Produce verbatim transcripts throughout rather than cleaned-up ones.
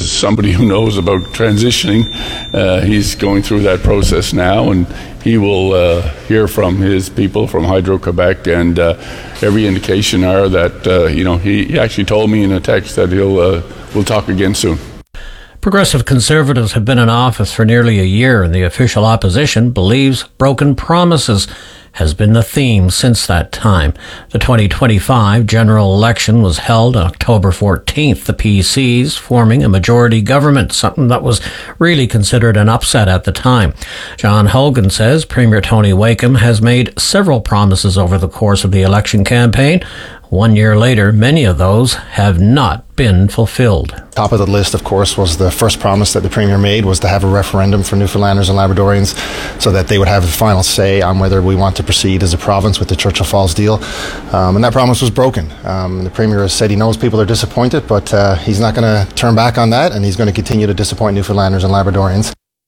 as somebody who knows about transitioning, uh, he's going through that process now, and he will uh, hear from his people from Hydro-Quebec, and uh, every indication are that, uh, you know, he, he actually told me in a text that he'll uh, we'll talk again soon. Progressive Conservatives have been in office for nearly a year, and the official opposition believes broken promises has been the theme since that time. The twenty twenty-five general election was held on October fourteenth, the P Cs forming a majority government, something that was really considered an upset at the time. John Hogan says Premier Tony Wakeham has made several promises over the course of the election campaign. One year later, many of those have not been fulfilled. Top of the list, of course, was the first promise that the Premier made, was to have a referendum for Newfoundlanders and Labradorians so that they would have a final say on whether we want to proceed as a province with the Churchill Falls deal. Um, and that promise was broken. Um, the Premier has said he knows people are disappointed, but uh, he's not going to turn back on that, and he's going to continue to disappoint Newfoundlanders and Labradorians.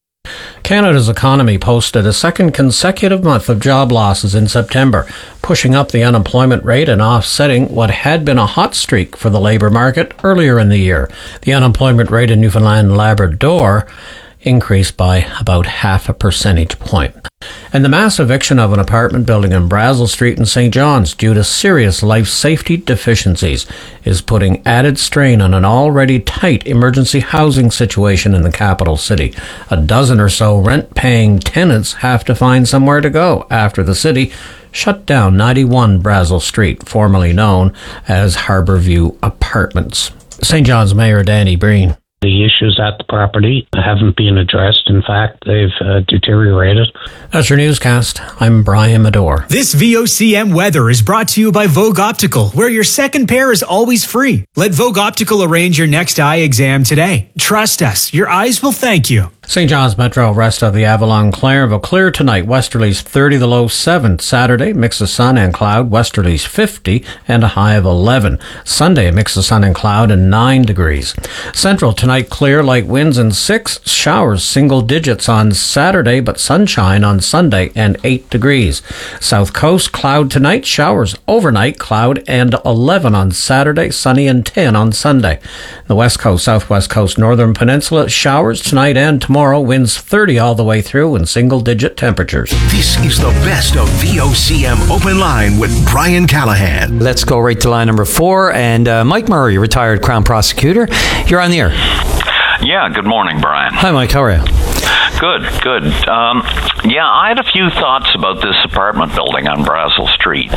Canada's economy posted a second consecutive month of job losses in September, pushing up the unemployment rate and offsetting what had been a hot streak for the labour market earlier in the year. The unemployment rate in Newfoundland and Labrador increased by about half a percentage point. And the mass eviction of an apartment building in Brazil Street in Saint John's due to serious life safety deficiencies is putting added strain on an already tight emergency housing situation in the capital city. A dozen or so rent-paying tenants have to find somewhere to go after the city shut down ninety-one Brazil Street, formerly known as Harbourview Apartments. Saint John's Mayor Danny Breen. The issues at the property haven't been addressed. In fact, they've uh, deteriorated. That's your newscast. I'm Brian Medore. This V O C M weather is brought to you by Vogue Optical, where your second pair is always free. Let Vogue Optical arrange your next eye exam today. Trust us, your eyes will thank you. Saint John's Metro, rest of the Avalon Clairvaux. Clear tonight, westerlies thirty, the low seven. Saturday, mix of sun and cloud, westerlies fifty and a high of eleven. Sunday, a mix of sun and cloud and nine degrees. Central tonight, clear, light winds and six. Showers, single digits on Saturday, but sunshine on Sunday and eight degrees. South Coast, cloud tonight, showers overnight, cloud and eleven on Saturday, sunny and ten on Sunday. The West Coast, Southwest Coast, Northern Peninsula, showers tonight and tomorrow. Tomorrow, winds thirty all the way through and single-digit temperatures. This is the best of V O C M Open Line with Brian Callahan. Let's go right to line number four. And uh, Mike Murray, retired Crown Prosecutor. You're on the air. Yeah, good morning, Brian. Hi, Mike. How are you? Good, good. Um, yeah, I had a few thoughts about this apartment building on Brazil Street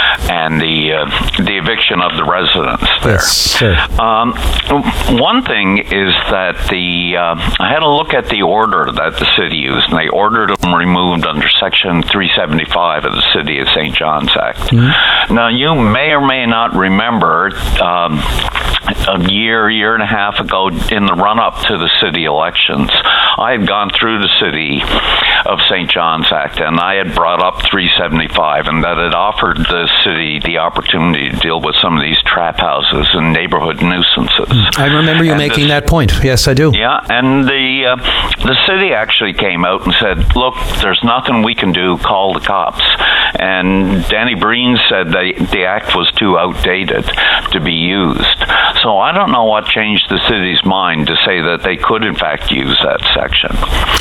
and the uh, the eviction of the residents there. Yes, sure. Um, one thing is that the uh, I had a look at the order that the city used, and they ordered them removed under Section three seventy-five of the City of Saint John's Act. Mm-hmm. Now, you may or may not remember um, a year, year and a half ago, in the run-up to the city elections, I had gone through the City of Saint John's Act, and I had brought up three seventy-five, and that it offered the city the opportunity to deal with some of these trap houses and neighborhood nuisances. I remember you and making this, that point. Yes, I do. Yeah, and the uh, the city actually came out and said, look, there's nothing we can do, call the cops. And Danny Breen said that the act was too outdated to be used. So I don't know what changed the city's mind to say that they could, in fact, use that section.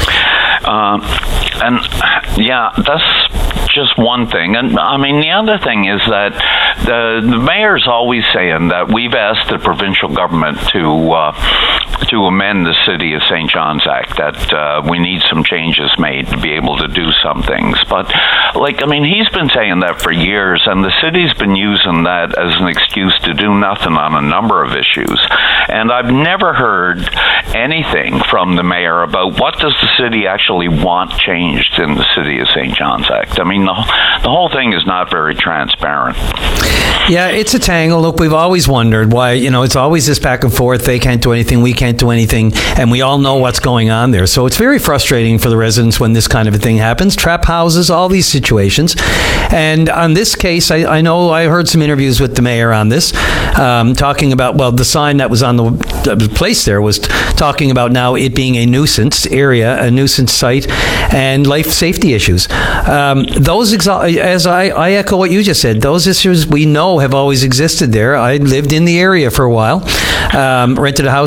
Uh, and, yeah, that's just one thing. And, I mean, the other thing is that the, the mayor's always saying that we've asked the provincial government to uh, to amend the City of Saint John's Act, that uh, we need some changes made to be able to do some things. But, like, I mean, he's been saying that for years, and the city's been using that as an excuse to do nothing on a number of issues. And I've never heard anything from the mayor about what does the city actually want changed in the City of Saint John's Act. I mean, the, the whole thing is not very transparent. Yeah, it's a tangle. Look, we've always wondered why, you know, it's always this back and forth. They can't do anything, we can't do anything, and we all know what's going on there. So it's very frustrating for the residents when this kind of a thing happens. Trap houses, all these situations. And on this case, I, I know I heard some interviews with the mayor on this, um, talking about, well, the sign that was on the, the place there was t- talking about now it being a nuisance area, a nuisance site, and life safety issues. Um, those, exa- as I, I echo what you just said, those issues we know have always existed there. I lived in the area for a while, um, rented a house on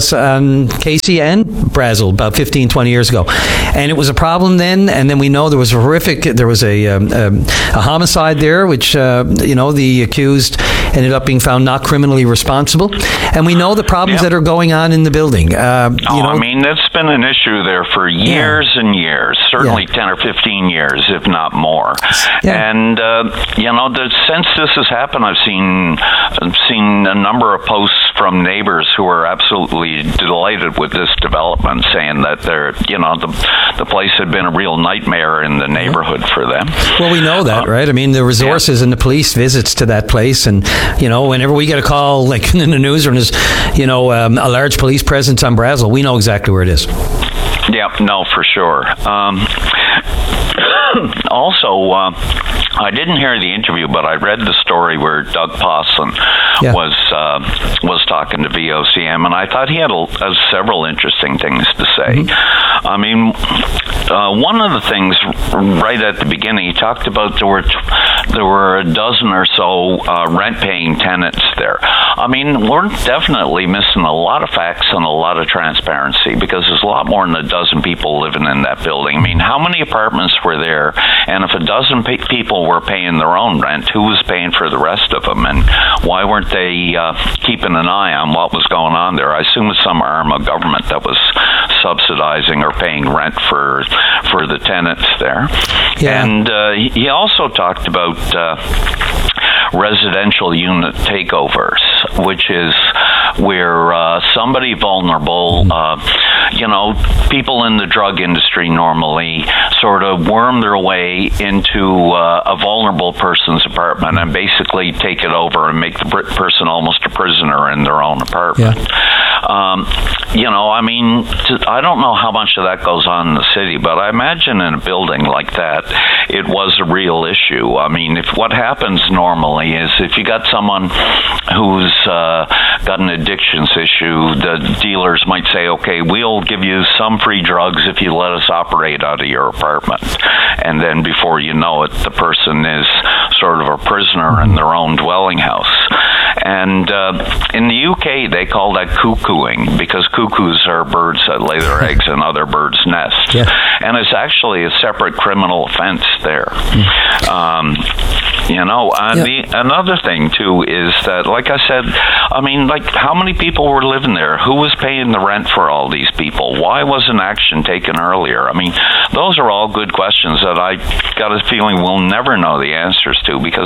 in Casey and Brazel about fifteen, twenty years ago. And it was a problem then, and then we know there was a horrific, there was a, um, um, a homicide there, which, uh, you know, the accused ended up being found not criminally responsible. And we know the problems Yep. that are going on in the building. Uh, Oh, you know, I mean, that's been an issue there for years and years, certainly Yeah. ten or fifteen years, if not more. Yeah. And, uh, you know, the, since this has happened, I've seen, I've seen a number of posts from neighbors who are absolutely delighted with this development, saying that they're, you know, the, the place had been a real nightmare in the neighborhood for them. Well, we know that, Uh, right? I mean, the resources and the police visits to that place, and you know, whenever we get a call, like in the news, or there's, you know, um, a large police presence on Brazel, we know exactly where it is. Yeah, no, for sure. Um, also, uh, I didn't hear the interview, but I read the story where Doug Pawson Yeah. was uh, was talking to V O C M, and I thought he had a, uh, several interesting things to say. Mm-hmm. I mean, uh, one of the things right at the beginning, he talked about there were t- there were a dozen or so uh, rent-paying tenants there. I mean, we're definitely missing a lot of facts and a lot of transparency, because there's a lot more than a dozen people living in that building. I mean, how many apartments were there? And if a dozen pe- people were paying their own rent, who was paying for the rest of them? And why weren't they uh, keeping an eye on what was going on there? I assume it's some arm of government that was subsidizing or paying rent for for the tenants there. Yeah. And uh, he he also talked about uh, residential unit takeovers, which is where uh, somebody vulnerable, uh, you know, people in the drug industry normally sort of worm their way into uh, a vulnerable person's apartment and basically take it over and make the per- person almost a prisoner in their own apartment. Yeah. Um, you know, I mean, to, I don't know how much of that goes on in the city, but I imagine in a building like that, it was a real issue. I mean, if what happens normally is if you got someone who's uh, got an addictions issue, the dealers might say, okay, we'll give you some free drugs if you let us operate out of your apartment. And then before you know it, the person is sort of a prisoner in their own dwelling house. And uh, in the U K, they call that cuckooing, because cuckoos are birds that lay their eggs in other birds' nests. Yeah. And it's actually a separate criminal offense there. Mm. Um, you know, uh, Yeah. the, another thing, too, is that, like I said, I mean, like, how many people were living there? Who was paying the rent for all these people? Why wasn't action taken earlier? I mean, those are all good questions that I got a feeling we'll never know the answers to, because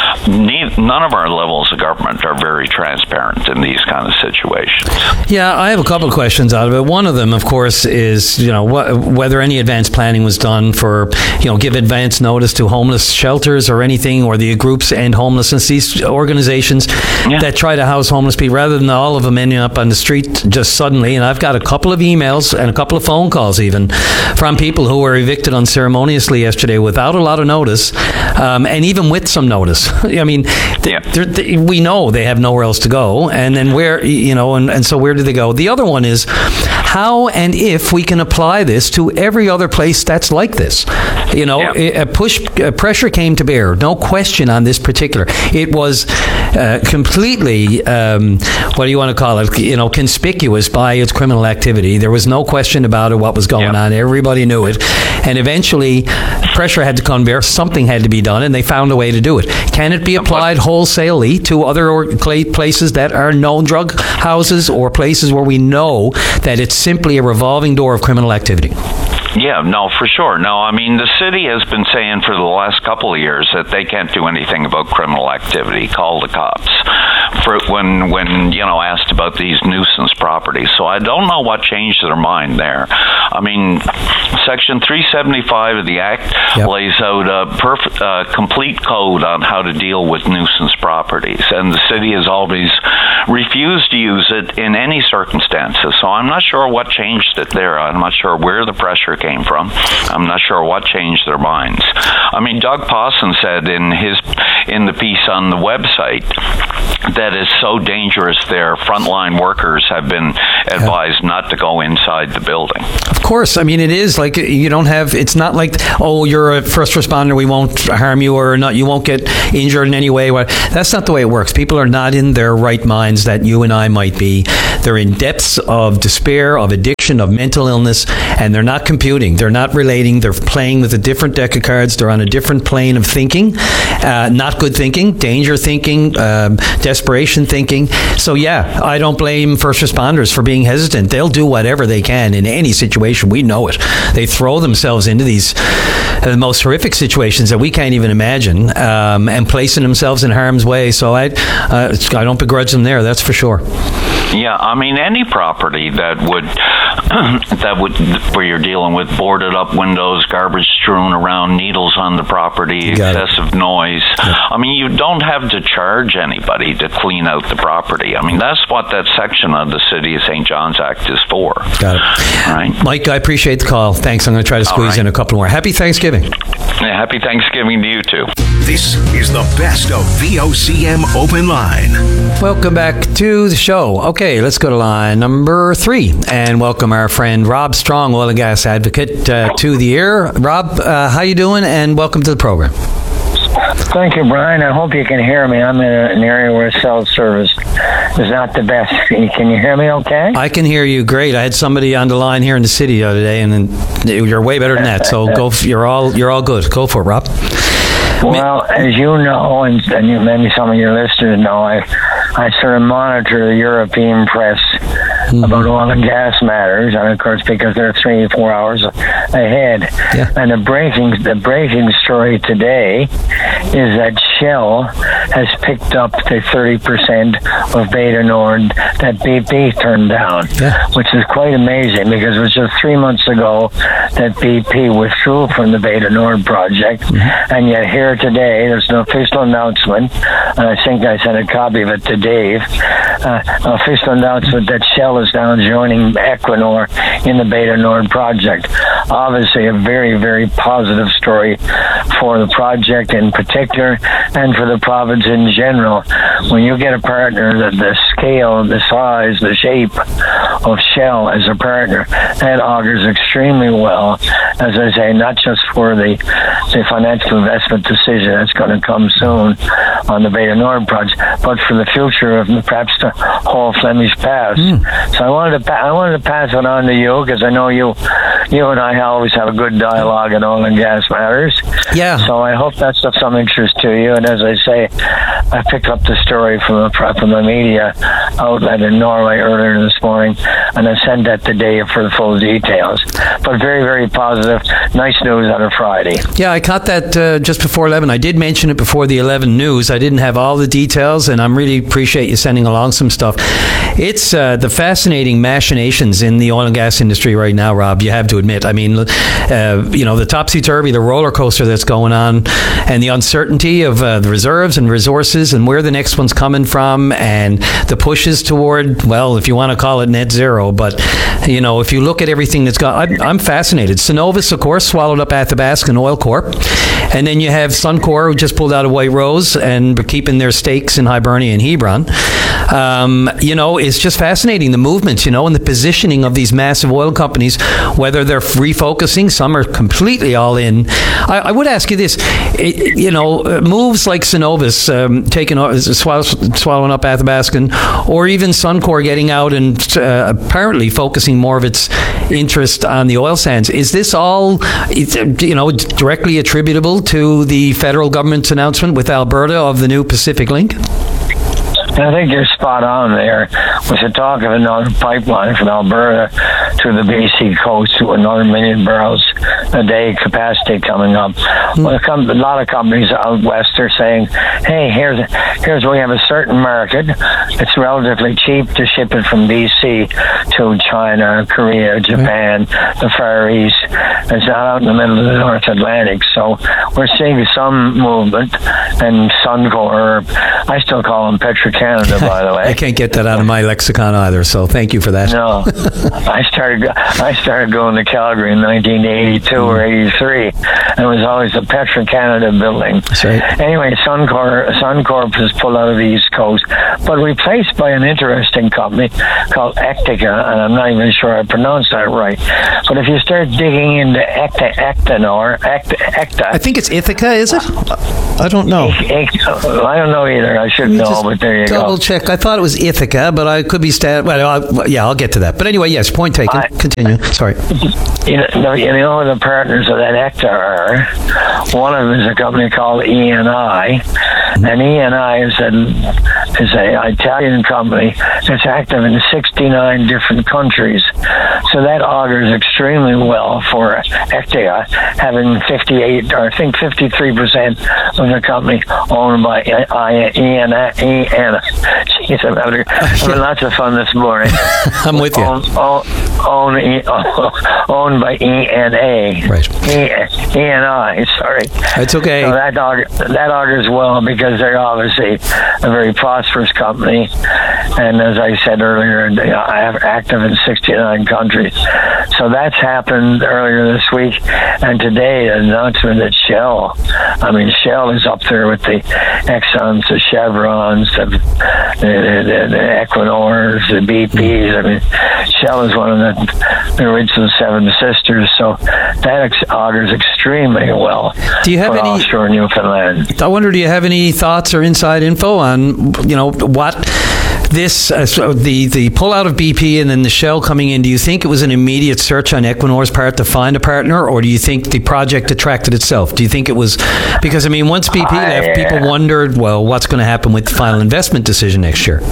ne- none of our levels of government are very transparent in these kind of situations. Yeah, I have a couple of questions out of it. One of them, of course, is, you know, wh- whether any advanced planning was done for, you know, give advance notice to homeless shelters or anything, or the groups and homelessness, these organizations Yeah. that try to house homeless people, rather than all of them ending up on the street just suddenly. And I've got a couple of emails and a couple of phone calls even from people who were evicted unceremoniously yesterday without a lot of notice, um, and even with some notice. I mean, th- Yeah. they're- they, we know they have nowhere else to go, and then where, you know, and, and so where do they go? The other one is how and if we can apply this to every other place that's like this. You know, Yeah. a push, a pressure came to bear, no question on this particular. It was uh, completely, um, what do you want to call it, you know, conspicuous by its criminal activity. There was no question about it, what was going Yeah. on. Everybody knew it. And eventually, pressure had to come to bear. Something had to be done, and they found a way to do it. Can it be applied wholesalely to other or- cla- places that are known drug houses, or places where we know that it's simply a revolving door of criminal activity? Yeah, no, for sure. No, I mean, the city has been saying for the last couple of years that they can't do anything about criminal activity. Call the cops for when, when you know, asked about these nuisance properties. So I don't know what changed their mind there. I mean, Section three seventy-five of the Act Yep. lays out a perfect, uh, complete code on how to deal with nuisance properties, and the city has always refused to use it in any circumstances. So I'm not sure what changed it there. I'm not sure where the pressure came from. I'm not sure what changed their minds. I mean, Doug Pawson said in his in the piece on the website that it's so dangerous there, frontline workers have been advised yeah. not to go inside the building. Of course. I mean, it is like you don't have, it's not like, oh, you're a first responder, we won't harm you, or not, you won't get injured in any way. That's not the way it works. People are not in their right mind. friends that you and I might be. They're in depths of despair, of addiction, of mental illness, and they're not computing. They're not relating. They're playing with a different deck of cards. They're on a different plane of thinking, uh, not good thinking, danger thinking, um, desperation thinking. So yeah, I don't blame first responders for being hesitant. They'll do whatever they can in any situation. We know it. They throw themselves into these uh, the most horrific situations that we can't even imagine, um, and placing themselves in harm's way. So I, uh, I don't begrudge them there. That's for sure. Yeah, I mean, any property that would that would where you're dealing with boarded up windows, garbage strewn around, needles on the property, excessive it. noise. Yep. I mean, you don't have to charge anybody to clean out the property. I mean, that's what that section of the City of Saint John's Act is for. Got it. Right. Mike, I appreciate the call. Thanks. I'm going to try to squeeze right. in a couple more. Happy Thanksgiving. Yeah, happy Thanksgiving to you, too. This is the best of V O C M Open Line. Welcome back to the show. Okay, let's go to line number three and welcome our friend Rob Strong, oil and gas advocate, uh, to the air. Rob, uh, how you doing? And welcome to the program. Thank you, Brian. I hope you can hear me. I'm in an area where cell service is not the best. Can you hear me okay? I can hear you great. I had somebody on the line here in the city the other day, and you're way better than that. So go. You're all you're all good. Go for it, Rob. Well, as you know, and, and you, maybe some of your listeners know, I I sort of monitor the European press mm-hmm. about oil and gas matters, and of course, because they're three or four hours ahead. Yeah. And the breaking the breaking story today is that Shell has picked up the thirty percent of Beta Nord that B P turned down, yeah. which is quite amazing because it was just three months ago that B P withdrew from the Beta Nord project, mm-hmm. and yet here today there's an official announcement, and I think I sent a copy of it to Dave, uh, an official announcement that Shell is now joining Equinor in the Beta Nord project. Obviously a very, very positive story for the project in particular and for the province in general. When you get a partner that the scale, the size, the shape of Shell as a partner, that augurs extremely well, as I say, not just for the, the financial investment decision that's going to come soon on the Beta Nord project, but for the future of perhaps the whole Flemish Pass. Mm. So I wanted to I wanted to pass it on to you because I know you you and I always have a good dialogue in oil and gas matters. Yeah. So I hope that's of some interest to you. And as I say, I picked up the story from a, from the media outlet in Norway earlier this morning, and I sent that today for the full details. But very, very positive. Nice news on a Friday. Yeah, I caught that uh, just before eleven. I did mention it before the eleven news. I didn't have all the details, and I really appreciate you sending along some stuff. It's uh, the fascinating machinations in the oil and gas industry right now, Rob, you have to admit. I mean, uh, you know, the topsy-turvy, the roller coaster that's going on, and the uncertainty of uh, the reserves and resources and where the next one's coming from, and the pushes toward, well, if you want to call it net zero. But, you know, if you look at everything that's gone, I'm, I'm fascinated. Cenovus, of course, swallowed up Athabascan Oil Corp. And then you have Suncor, who just pulled out of White Rose and are keeping their stakes in Hibernia and Hebron. Um, you know, it's just fascinating, the movements, you know, and the positioning of these massive oil companies, whether they're refocusing, some are completely all in. I, I would ask you this, it, you know, moves like Cenovus um, taking swallow, swallowing up Athabascan, or even Suncor getting out and uh, apparently focusing more of its interest on the oil sands. Is this all, you know, directly attributable to the federal government's announcement with Alberta of the new Pacific Link? I think you're spot on there with the talk of another pipeline from Alberta to the B C coast to another million barrels a day capacity coming up. Mm. Well, a lot of companies out west are saying, hey, here's here's where we have a certain market. It's relatively cheap to ship it from B C to China, Korea, Japan, mm. the Far East. It's not out in the middle of the North Atlantic. So we're seeing some movement, and Suncor, I still call them Petrocanada, by the way. I can't get that out of my lexicon either, so thank you for that. No. I started I started going to Calgary in nineteen eighty-two mm. or eighty-three, and it was always a Petrocanada building. That's right. Anyway, Suncor, Suncorp has pulled out of the East Coast, but replaced by an interesting company called Ectica, and I'm not even sure I pronounced that right. But if you start digging into Ecta, Ectanor, Ecta, Ecta... I think it's Ithaca, is it? I don't know. I don't know either. I should know, but there you double go. Double check. I thought it was Ithaca, but I could be stat. Well, I'll, yeah, I'll get to that. But anyway, yes, point taken. I, Continue. Sorry. You know, you know the partners of that E C T A are. One of them is a company called E N I, and E N I is an is a Italian company that's active in sixty-nine different countries. So that augurs extremely well for E C T A, having fifty-eight, or I think fifty-three percent of the company owned by E N I. Jeez, I'm having, having lots of fun this morning. I'm with you. Own, own, own, owned by E N A. Right. E N I, sorry. It's okay. So that, augurs, that augurs well because they're obviously a very prosperous company. And as I said earlier, they are active in sixty-nine countries. So that's happened earlier this week. And today, an announcement that Shell, I mean, Shell is up there with the Exxons, the Chevrons, the, the, the, the Equinors, the B Ps. I mean, Shell is one of the, the original Seven Sisters. So that ex- augurs extremely well do you have for any, offshore Newfoundland. I wonder, do you have any thoughts or inside info on, you know, what this, uh, so the, the pullout of B P and then the Shell coming in, do you think it was an immediate search on Equinor's part to find a partner, or do you think the project attracted itself? Do you think it was, because, I mean, once B P left, I, people wondered, well, what's going to happen with the final investment decision next year?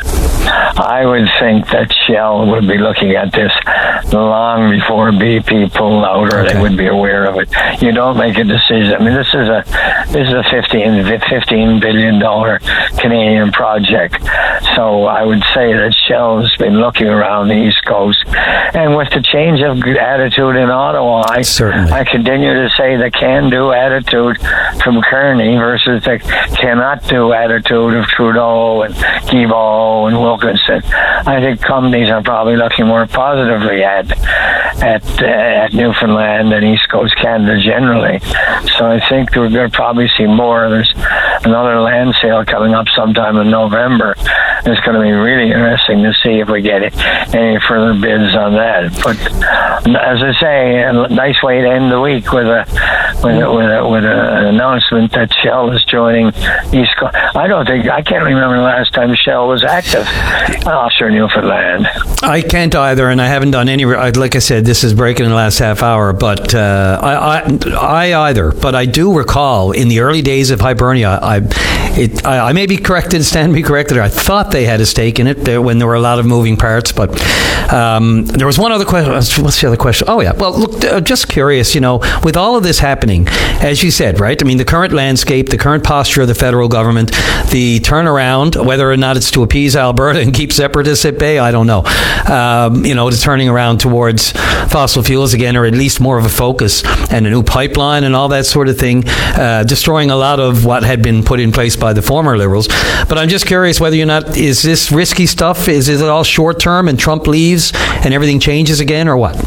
I would think that Shell would be looking at this long before B P pulled out, or okay. they would be aware of it. You don't make a decision. I mean, this is a this is a fifteen billion dollars Canadian project. So I would say that Shell has been looking around the East Coast, and with the change of attitude in Ottawa, I, Certainly. I continue to say the can-do attitude from Kearney versus the cannot-do attitude of Trudeau and Guilbeault and Wilkinson. I think companies are probably looking more positively at at uh, at Newfoundland and East Coast Canada generally. So I think we're going to probably see more. There's another land sale coming up sometime in November. It's going to be really interesting to see if we get any further bids on that. But as I say, a nice way to end the week with a with a, with, a, with a, an announcement that Shell is joining East Coast. I don't think I can't remember the last time Shell was active offshore Newfoundland. I can't either, and I haven't done any. Like I said, this is breaking in the last half hour, but uh, I, I, I either. But I do recall in the early days of Hibernia, I, it, I, I may be corrected, stand be corrected. I thought they had a stake in it there when there were a lot of moving parts. But um, there was one other question. What's the other question? Oh yeah. Well, look, uh, just curious. You know, with all of this happening, as you said, right? I mean, the current landscape, the current posture of the federal government, the turnaround, whether or not it's to appease Alberta and keep separatists at bay, I don't know. Um, you know, it's turning around towards fossil fuels again, or at least more of a focus, and a new pipeline and all that sort of thing, uh, destroying a lot of what had been put in place by the former Liberals. But I'm just curious whether you're not, is this risky stuff? Is it all short term and Trump leaves and everything changes again, or what?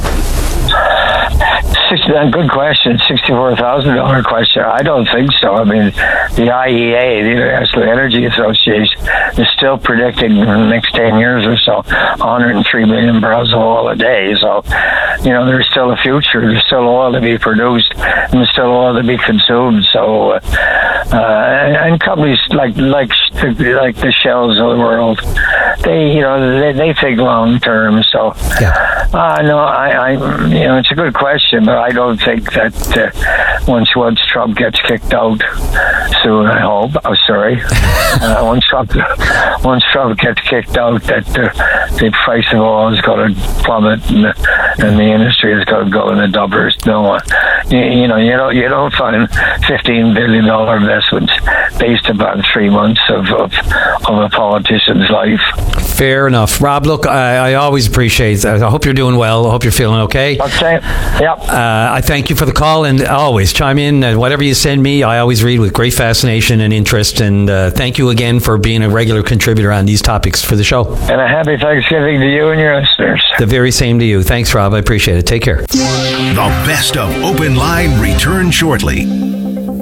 Good question. sixty-four thousand dollars question. I don't think so. I mean, the I E A, the International Energy Association, is still predicting in the next ten years or so one hundred three million barrels of oil a day. So, you know, there's still a future. There's still oil to be produced, and there's still oil to be consumed. So, uh, and companies like like like the Shells of the world, they you know they, they think long term. So, yeah. uh, no, I, I you know it's a good question, but I don't think that uh, once once Trump gets kicked out soon, I hope. Oh, sorry. Uh, once Trump once Trump gets kicked out, that uh, the price of oil is going to plummet, and the, and the industry is going to go in the dubbers. No, uh, you, you know you don't you don't find fifteen billion dollar investments based upon three months of, of of a politician's life. Fair enough, Rob. Look, I, I always appreciate. I hope you're doing well. I hope you're feeling okay. Okay. Yep. Uh, I thank you for the call, and always chime in. And whatever you send me, I always read with great fascination and interest. And uh, thank you again for being a regular contributor on these topics for the show. And a happy Thanksgiving to you and your listeners. The very same to you. Thanks, Rob. I appreciate it. Take care. The best of Open Line returns shortly.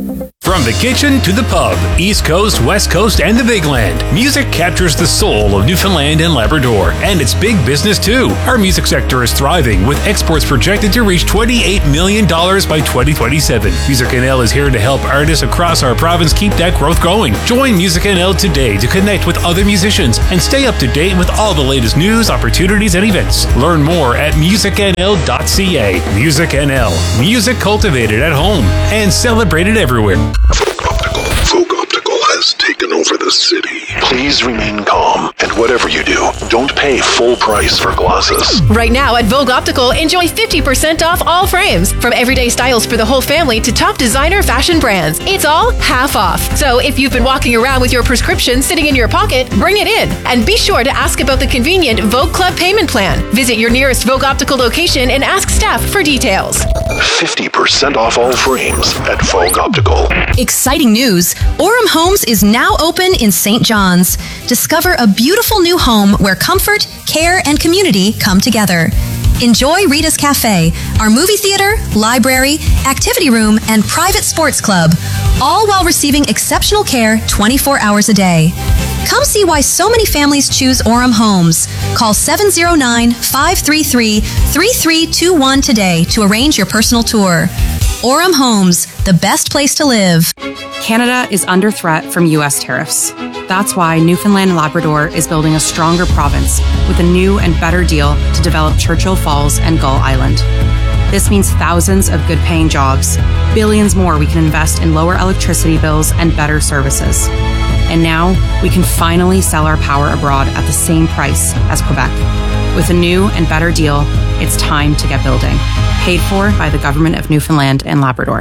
From the kitchen to the pub, East Coast, West Coast, and the Big Land, music captures the soul of Newfoundland and Labrador, and it's big business too. Our music sector is thriving, with exports projected to reach twenty-eight million dollars by twenty twenty-seven. Music N L is here to help artists across our province keep that growth going. Join Music N L today to connect with other musicians and stay up to date with all the latest news, opportunities, and events. Learn more at music n l dot c a. Music N L, music cultivated at home and celebrated everywhere. Vogue Optical has taken over the city. Please remain calm, and whatever you do, don't pay full price for glasses. Right now at Vogue Optical, enjoy fifty percent off all frames. From everyday styles for the whole family to top designer fashion brands. It's all half off. So if you've been walking around with your prescription sitting in your pocket, bring it in. And be sure to ask about the convenient Vogue Club payment plan. Visit your nearest Vogue Optical location and ask staff for details. fifty percent off all frames at Vogue Optical. Exciting news! Orem Homes is now open in Saint John's. Discover a beautiful new home where comfort, care, and community come together. Enjoy Rita's Cafe, our movie theater, library, activity room, and private sports club, all while receiving exceptional care twenty-four hours a day. Come see why so many families choose Orem Homes. Call seven oh nine, five three three, three three two one today to arrange your personal tour. Orem Homes, the best place to live. Canada is under threat from U S tariffs. That's why Newfoundland and Labrador is building a stronger province with a new and better deal to develop Churchill Falls and Gull Island. This means thousands of good-paying jobs, billions more we can invest in lower electricity bills and better services. And now we can finally sell our power abroad at the same price as Quebec. With a new and better deal, it's time to get building. Paid for by the Government of Newfoundland and Labrador.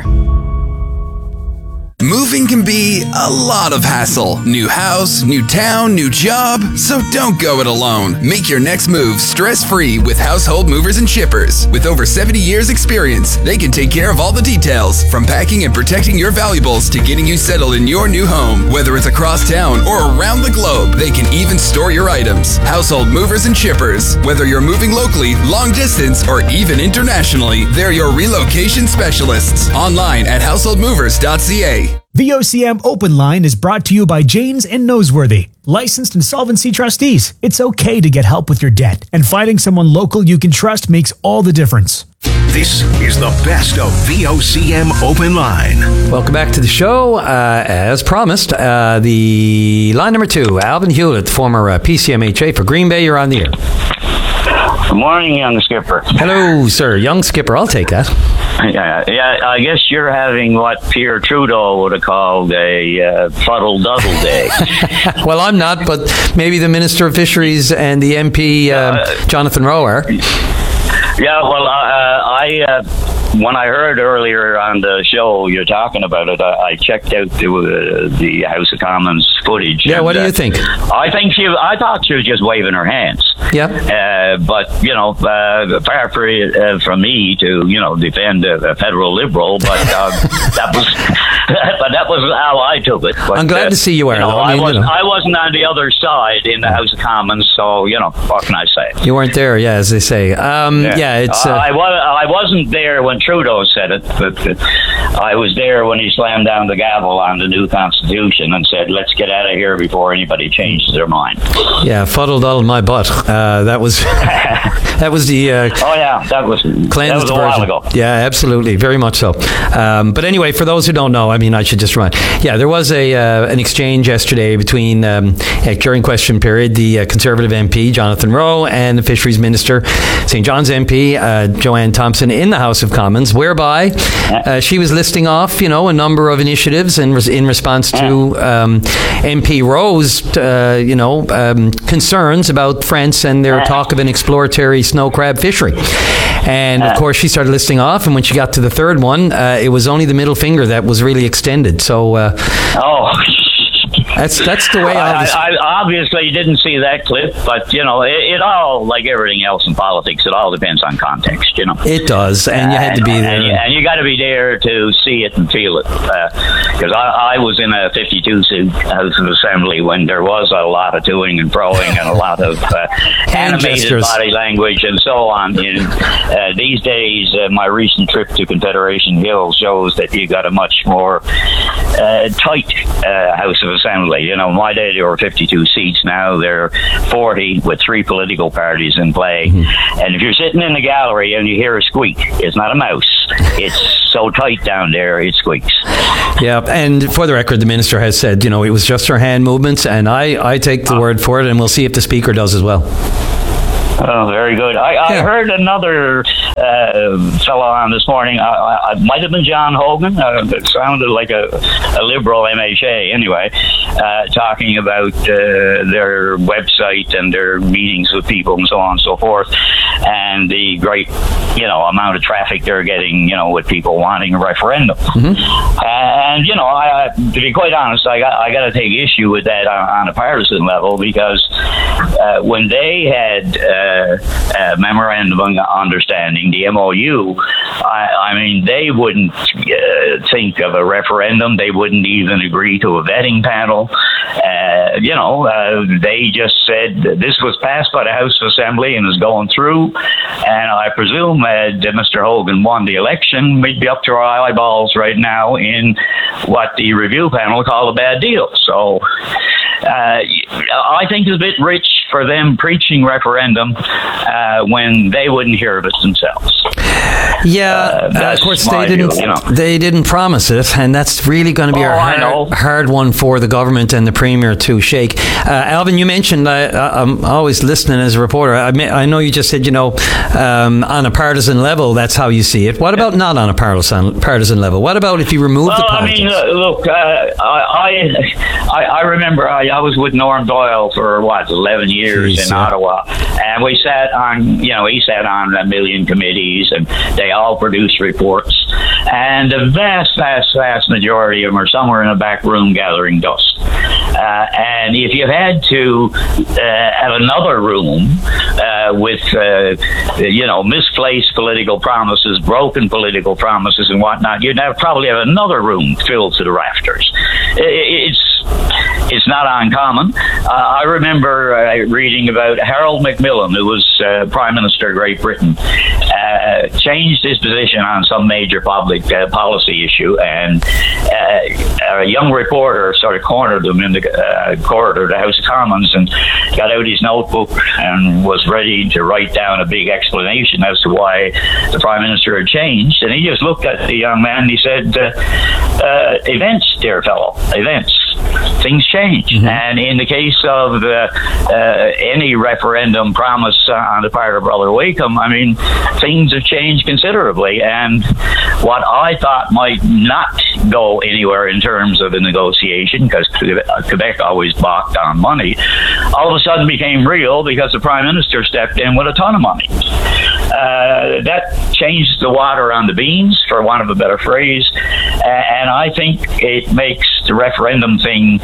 Moving can be a lot of hassle. New house, new town, new job. So don't go it alone. Make your next move stress-free with Household Movers and Shippers. With over seventy years experience, they can take care of all the details, from packing and protecting your valuables to getting you settled in your new home. Whether it's across town or around the globe, they can even store your items. Household Movers and Shippers. Whether you're moving locally, long distance, or even internationally, they're your relocation specialists. Online at household movers dot c a. The O C M Open Line is brought to you by Janes and Noseworthy, licensed insolvency trustees. It's okay to get help with your debt, and finding someone local you can trust makes all the difference. This is the best of V O C M Open Line. Welcome back to the show. Uh, as promised, uh, the line number two, Alvin Hewlett, former uh, P C M H A for Green Bay. You're on the air. Good morning, young skipper. Hello, sir. Young skipper. I'll take that. Yeah, yeah. I guess you're having what Pierre Trudeau would have called a uh, fuddle-duddle day. Well, I'm not, but maybe the Minister of Fisheries and the M P, uh, uh, Jonathan Rowe, are. Yeah, well, uh, I... Uh, when I heard earlier on the show you're talking about it, I, I checked out the, uh, the House of Commons footage. Yeah, and, what do you uh, think? I think she. I thought she was just waving her hands. Yeah. Uh, but you know, uh, far for uh, from me to you know defend a, a federal liberal, but uh, that was. But that was how I took it. But, I'm glad uh, to see you, Aaron. You know, I, mean, I, was, you know. I wasn't on the other side in the House of Commons, so you know what can I say? You weren't there, yeah, as they say. Um, yeah. yeah, it's. Uh, uh, I was. I wasn't there when Trudeau said it, but uh, I was there when he slammed down the gavel on the new Constitution and said, "Let's get out of here before anybody changes their mind." Yeah, fuddle-duddle my butt. Uh, that was that was the. Uh, oh yeah, that was that was a while ago. Yeah, absolutely, very much so. Um, but anyway, for those who don't know, I mean, I should just remind. Yeah, there was a uh, an exchange yesterday between um, during question period the uh, Conservative M P Jonathan Rowe and the Fisheries Minister, Saint John's M P uh, Joanne Thompson in the House of Commons, whereby uh, she was listing off, you know, a number of initiatives in res- in response to um, M P Rowe's, uh, you know, um, concerns about France and their talk of an exploratory snow crab fishery. And of course, she started listing off, and when she got to the third one, uh, it was only the middle finger that was really extended. So, uh, oh. That's that's the way I, I, I obviously didn't see that clip, but you know, it, it all, like everything else in politics, it all depends on context. You know, it does, and you had to be there, and you, and you got to be there to see it and feel it. Because uh, I, I was in a fifty-two seat House of Assembly when there was a lot of toing and froing and a lot of uh, animated gestures. Body language and so on. You know, uh, these days, uh, my recent trip to Confederation Hill shows that you got a much more uh, tight uh, House of Assembly. You know, in my day there were fifty-two seats. Now there are forty with three political parties in play. Mm-hmm. And if you're sitting in the gallery and you hear a squeak, it's not a mouse. It's so tight down there, it squeaks. Yeah, and for the record, the minister has said, you know, it was just her hand movements, and I, I take the uh, word for it, and we'll see if the speaker does as well. Oh, very good. I, I yeah. heard another uh, fellow on this morning. I, I, it might have been John Hogan. Uh, it sounded like a, a liberal M H A anyway, uh, talking about uh, their website and their meetings with people and so on and so forth, and the great, you know, amount of traffic they're getting, you know, with people wanting a referendum. Mm-hmm. And, you know, I, to be quite honest, I got, I got to take issue with that on, on a partisan level, because uh, when they had uh, Uh, uh, memorandum of understanding, the M O U, I, I mean, they wouldn't uh, think of a referendum. They wouldn't even agree to a vetting panel. Uh, you know, uh, they just said this was passed by the House of Assembly and is going through. And I presume that Mister Hogan won the election. We'd be up to our eyeballs right now in what the review panel called a bad deal. So uh, I think it's a bit rich for them preaching referendum uh, when they wouldn't hear of it themselves. Yeah, uh, of course they didn't. View, you know. They didn't promise it, and that's really going to be oh, a hard, hard one for the government and the Premier to shake. Uh, Alvin, you mentioned I, I'm always listening as a reporter. I, I know you just said, you know, um, on a partisan level, that's how you see it. What about not on a partisan partisan level? What about if you remove well, the politics? I mean, uh, look, uh, I, I I remember I, I was with Norm Doyle for what eleven years Jeez, in yeah. Ottawa, and we sat on, you know, he sat on a million committees, and they all produced reports, and the vast, vast, vast majority of them are somewhere in a back room gathering dust. Uh, and if you had to uh, have another room uh, with, uh, you know, misplaced political promises, broken political promises, and whatnot, you'd have, probably have another room filled to the rafters. It's it's not uncommon. Uh, I remember uh, reading about Harold Macmillan, who was uh, Prime Minister of Great Britain, uh, changed his position on some major public uh, policy issue, and uh, a young reporter sort of cornered him in the uh, corridor of the House of Commons and got out his notebook and was ready to write down a big explanation as to why the Prime Minister had changed. And he just looked at the young man and he said, uh, uh, events, dear fellow, events. Things change. Mm-hmm. And in the case of uh, uh, any referendum promise uh, on the part of Brother Wakeham, I mean, things have changed considerably. And what I thought might not go anywhere in terms of a negotiation, because Quebec always balked on money, all of a sudden became real because the Prime Minister stepped in with a ton of money. Uh, that changed the water on the beans, for want of a better phrase. And I think it makes the referendum thing,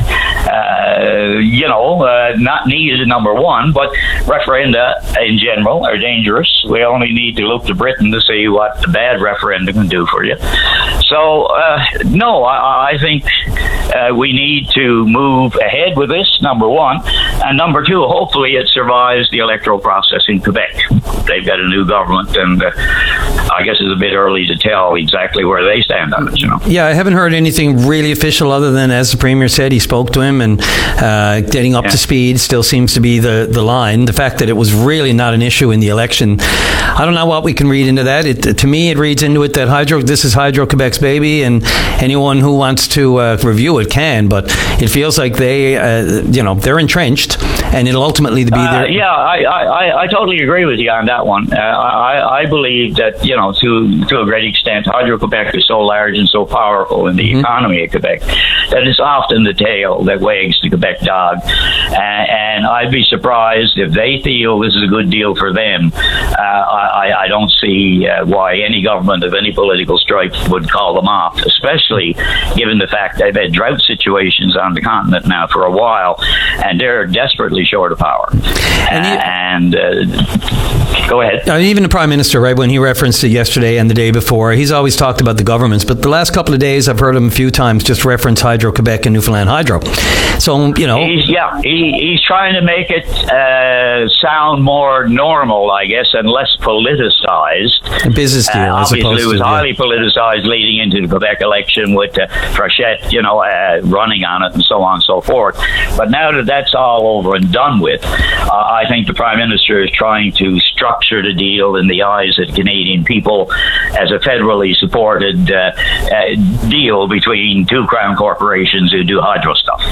uh, you know, uh, not needed, number one, but referenda in general are dangerous. We only need to look to Britain to see what the bad referendum can do for you. So, uh, no, I, I think uh, we need to move ahead with this, number one. And number two, hopefully it survives the electoral process in Quebec. They've got a new government, and uh, I guess it's a bit early to tell exactly where they stand on it, you know. Yeah, I haven't heard anything really official other than, as the Premier said, he spoke to him, and uh, getting up yeah. to speed still seems to be the, the line. The fact that it was really not an issue in the election, I don't know what we can read into that. It, to me, it reads into it that Hydro, this is Hydro-Quebec's baby, and anyone who wants to uh, review it can, but it feels like they, uh, you know, they're entrenched, and it'll ultimately be uh, there. Yeah, I, I, I totally agree with you on that one. Uh, I, I believe that, you know, to, to a great extent, Hydro-Quebec is so large and so powerful in the mm-hmm. economy of Quebec that it's often the tail that wags the Quebec dog. Uh, and I'd be surprised if they feel this is a good deal for them. Uh, I, I don't see uh, why any government of any political stripe would call them off, especially given the fact they've had drought situations on the continent now for a while, and they're desperately short of power. And, you, and uh, go ahead. Uh, even the Prime Minister, right, when he referenced referenced it yesterday and the day before. He's always talked about the governments, but the last couple of days I've heard him a few times just reference Hydro-Quebec and Newfoundland Hydro. So, you know. He's, yeah, he, he's trying to make it uh, sound more normal, I guess, and less politicized. A business deal, uh, as obviously, opposed it was to, yeah. highly politicized leading into the Quebec election with uh, Frechette, you know, uh, running on it and so on and so forth. But now that that's all over and done with, uh, I think the Prime Minister is trying to structure the deal in the eyes of Canadian people as a federally supported uh, uh, deal between two crown corporations who do hydro stuff.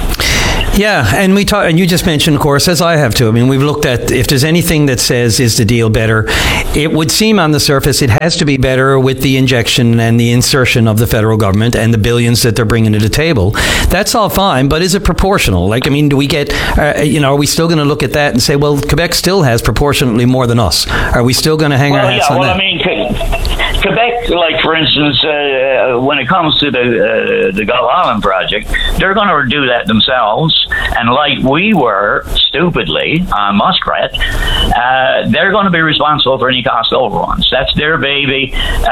Yeah, and we talk, and you just mentioned, of course, as I have too. I mean, we've looked at if there's anything that says is the deal better. It would seem on the surface it has to be better with the injection and the insertion of the federal government and the billions that they're bringing to the table. That's all fine, but is it proportional? Like, I mean, do we get, uh, you know, are we still going to look at that and say, well, Quebec still has proportionately more than us? Are we still going to hang well, our hats yeah, on well, that? I mean, Quebec, like for instance, uh, when it comes to the uh, the Gull Island project, they're going to do that themselves. And like we were, stupidly, on Muskrat, uh, they're going to be responsible for any cost overruns. That's their baby,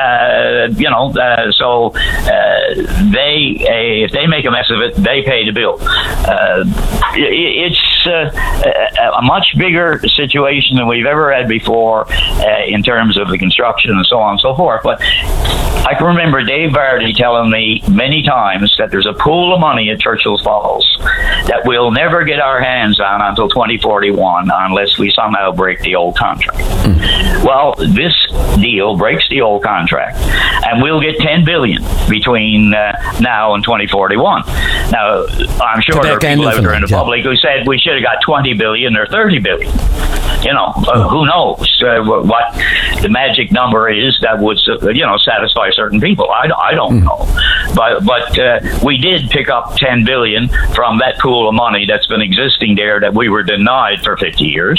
uh, you know. Uh, so uh, they, uh, if they make a mess of it, they pay the bill. Uh, it, it's uh, a, a much bigger situation than we've ever had before uh, in terms of the construction and so on and so forth. But I can remember Dave Vardy telling me many times that there's a pool of money at Churchill Falls that we'll never get our hands on until twenty forty-one unless we somehow break the old contract. Mm. Well, this deal breaks the old contract, and we'll get ten billion dollars between uh, now and twenty forty-one. Now, I'm sure Quebec there are people out there in the yeah. public who said we should have got twenty billion dollars or thirty billion dollars. You know, uh, who knows uh, what the magic number is that would, uh, you know, satisfy certain people. I, I don't mm. know. But but uh, we did pick up ten billion dollars from that pool of money that's been existing there that we were denied for fifty years.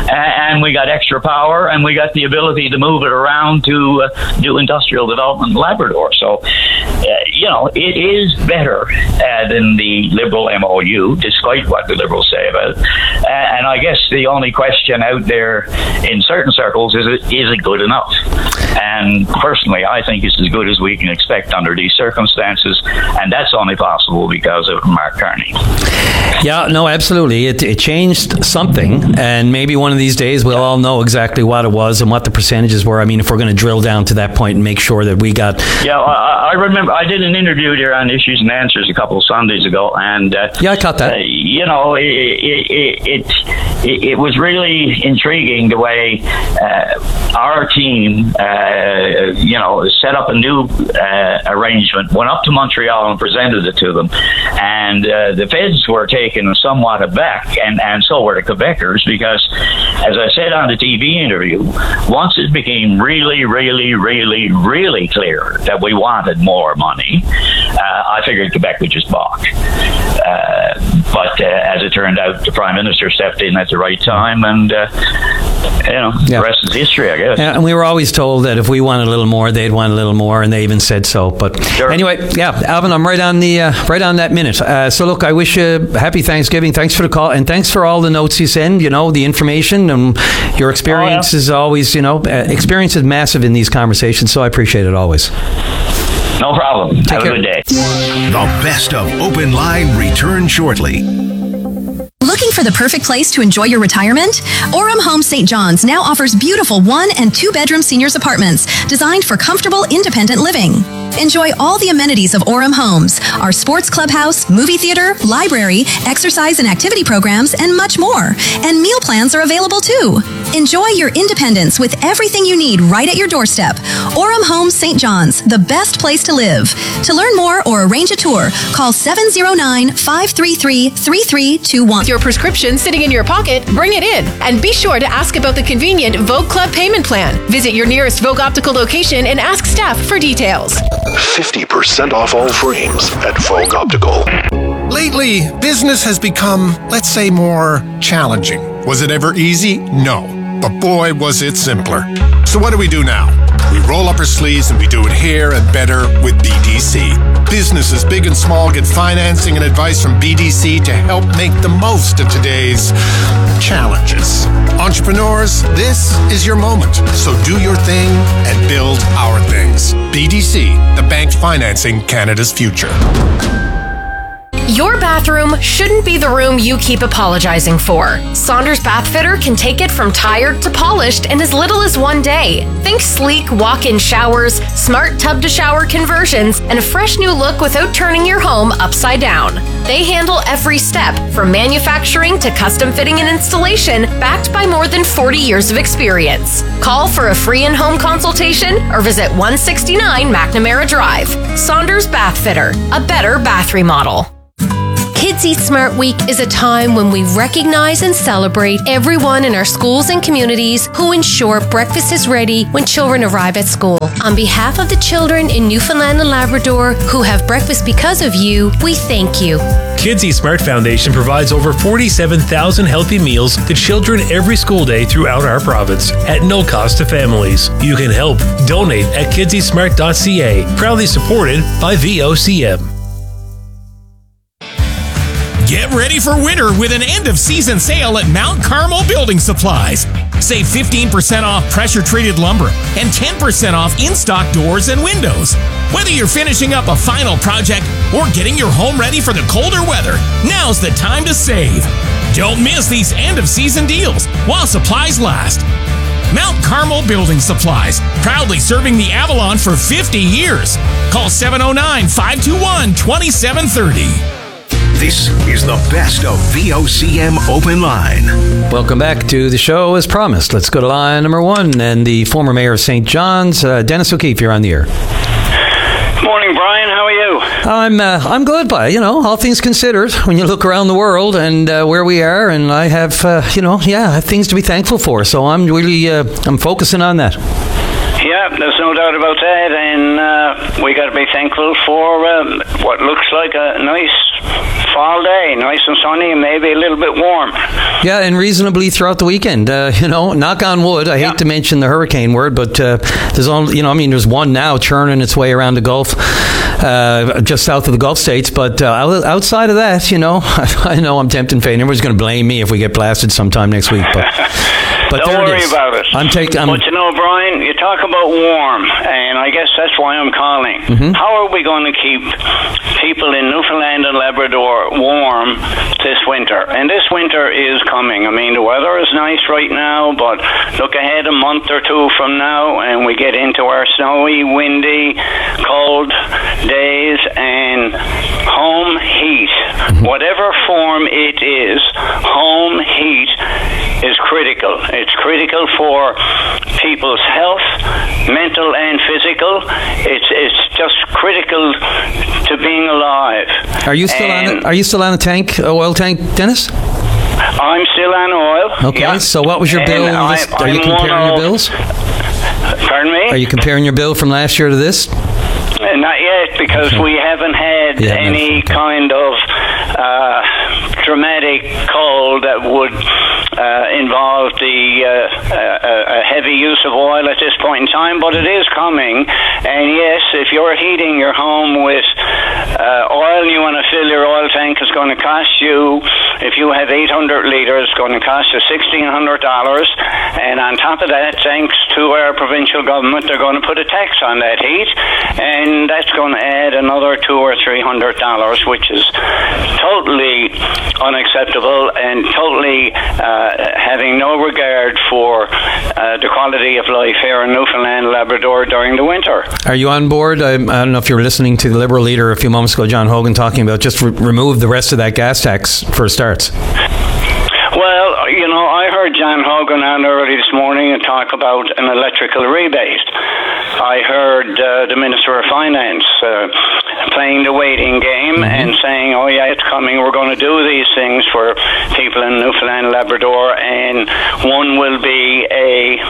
And we got extra power, and we got the ability to move it around to uh, do industrial development in Labrador. So, uh, you know, it is better uh, than the Liberal M O U, despite what the Liberals say about it. Uh, and I guess the only question out there in certain circles is, it, is it good enough? And personally, I think it's as good as we can expect under these circumstances, and that's only possible because of Mark Carney. Yeah, no, absolutely. It, it changed something, and maybe one of these days we'll all know exactly what it was and what the percentages were. I mean, if we're going to drill down to that point and make sure that we got... Yeah, I, I remember I did an interview there on Issues and Answers a couple of Sundays ago, and... Uh, yeah, I caught that. Uh, you know, it it, it it it was really intriguing the way uh, our team, uh, you know, set up a new uh, arrangement, went up to Montreal and presented it to them, and uh, the feds were taken somewhat aback, and, and so were the Quebecers, because, as I said on the T V interview, once it became really, really, really, really clear that we wanted more money, uh, I figured Quebec would just balk. Uh, but uh, as it turned out, the Prime Minister stepped in at the right time, and uh, you know, yeah. the rest is history, I guess. Yeah, and we were always told that if we wanted a little more, they'd want a little more, and they even said so. But sure. Anyway, yeah, Alvin, I'm right on the uh, right on that minute. Uh, so look, I wish you happy Thanksgiving. Thanks for the call, and thanks for all the notes you send. You know, the information and your experience oh, yeah. is always, you know, uh, experience is massive in these conversations. So I appreciate it always. No problem. Take Have care. a good day. The best of Open Line return shortly. Looking for the perfect place to enjoy your retirement? Orem Homes Saint John's now offers beautiful one and two bedroom seniors apartments designed for comfortable, independent living. Enjoy all the amenities of Orem Homes, our sports clubhouse, movie theater, library, exercise and activity programs, and much more. And meal plans are available too. Enjoy your independence with everything you need right at your doorstep. Orem Homes Saint John's, the best place to live. To learn more or arrange a tour, call seven oh nine, five three three, three three two one. With your prescription sitting in your pocket, bring it in. And be sure to ask about the convenient Vogue Club payment plan. Visit your nearest Vogue Optical location and ask staff for details. fifty percent off all frames at Vogue Optical. Lately, business has become, let's say, more challenging. Was it ever easy? No. But boy, was it simpler. So what do we do now? We roll up up our sleeves and we do it here and better with B D C. Businesses big and small get financing and advice from B D C to help make the most of today's challenges. Entrepreneurs, this is your moment. So do your thing and build our things. B D C, the bank financing Canada's future. Your bathroom shouldn't be the room you keep apologizing for. Saunders Bath Fitter can take it from tired to polished in as little as one day. Think sleek walk-in showers, smart tub-to-shower conversions, and a fresh new look without turning your home upside down. They handle every step, from manufacturing to custom fitting and installation, backed by more than forty years of experience. Call for a free in-home consultation or visit one sixty-nine McNamara Drive. Saunders Bath Fitter, a better bath remodel. Kids Eat Smart Week is a time when we recognize and celebrate everyone in our schools and communities who ensure breakfast is ready when children arrive at school. On behalf of the children in Newfoundland and Labrador who have breakfast because of you, we thank you. Kids Eat Smart Foundation provides over forty-seven thousand healthy meals to children every school day throughout our province at no cost to families. You can help. Donate at kids eat smart dot c a. Proudly supported by V O C M. Get ready for winter with an end-of-season sale at Mount Carmel Building Supplies. Save fifteen percent off pressure-treated lumber and ten percent off in-stock doors and windows. Whether you're finishing up a final project or getting your home ready for the colder weather, now's the time to save. Don't miss these end-of-season deals while supplies last. Mount Carmel Building Supplies, proudly serving the Avalon for fifty years. Call seven oh nine, five two one, two seven three oh. This is the best of V O C M Open Line. Welcome back to the show as promised. Let's go to line number one. And the former mayor of Saint John's, uh, Dennis O'Keefe, you're on the air. Morning, Brian. How are you? I'm uh, I'm good, by you know, all things considered. When you look around the world and uh, where we are, and I have uh, you know, yeah, I have things to be thankful for. So I'm really uh, I'm focusing on that. Yeah, there's no doubt about that, and uh, we got to be thankful for uh, what looks like a nice fall day, nice and sunny, and maybe a little bit warm. Yeah, and reasonably throughout the weekend. Uh, you know, knock on wood. I yeah. hate to mention the hurricane word, but uh, there's only, you know, I mean, there's one now churning its way around the Gulf, uh, just south of the Gulf states. But uh, outside of that, you know, I know I'm tempting fate. Everyone's going to blame me if we get blasted sometime next week, but. But Don't worry it about it. I'm taking. But you know, Brian, you talk about warm, and I guess that's why I'm calling. Mm-hmm. How are we going to keep people in Newfoundland and Labrador warm this winter? And this winter is coming. I mean, the weather is nice right now, but look ahead a month or two from now, and we get into our snowy, windy, cold days, and home heat, mm-hmm. whatever form it is, home heat is critical. It's critical for people's health, mental and physical. It's it's just critical to being alive. Are you still and on? The, are you still on the tank, oil tank, Dennis? I'm still on oil. Okay. Yeah. So what was your bill? I, this, are you comparing your bills? Pardon me? Are you comparing your bill from last year to this? Uh, not yet, because okay. we haven't had yeah, any okay. kind of uh, dramatic cold that would uh, involve the uh, uh, a heavy use of oil at this point in time, but it is coming. And yes, if you're heating your home with uh, oil and you want to fill your oil tank, it's going to cost you, if you have eight hundred litres, it's going to cost you sixteen hundred dollars. And on top of that, thanks to our provincial government, they're going to put a tax on that heat. And And that's going to add another two or three hundred dollars, which is totally unacceptable and totally uh, having no regard for uh, the quality of life here in Newfoundland and Labrador during the winter. Are you on board? I, I don't know if you were listening to the Liberal leader a few moments ago, John Hogan, talking about just re- remove the rest of that gas tax for starts. Well, you know, I heard John Hogan on early this morning and talk about an electrical rebate. I heard uh, the Minister of Finance uh, playing the waiting game mm-hmm. and saying, oh yeah, it's coming, we're going to do these things for people in Newfoundland and Labrador, and one will be a